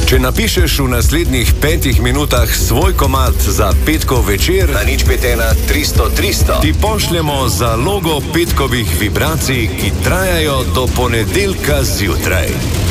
Če napišeš v naslednjih 5 minutah svoj komad za petkov večer, na 051 300 300 ti pošljemo zalogo petkovih vibracij, ki trajajo do ponedeljka zjutraj.